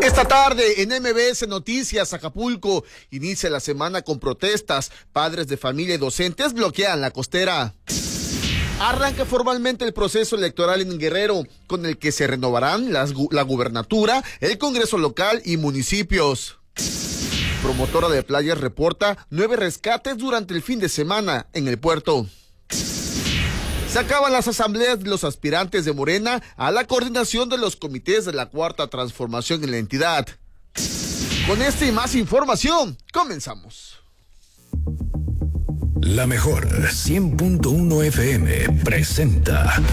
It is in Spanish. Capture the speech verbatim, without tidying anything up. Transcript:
Esta tarde en M B S Noticias, Acapulco inicia la semana con protestas. Padres de familia y docentes bloquean la costera. Arranca formalmente el proceso electoral en Guerrero, con el que se renovarán las, la gubernatura, el Congreso local y municipios. Promotora de playas reporta nueve rescates durante el fin de semana en el puerto. Se acaban las asambleas de los aspirantes de Morena a la coordinación de los comités de la Cuarta Transformación en la entidad. Con esta y más información, comenzamos. La mejor cien punto uno F M presenta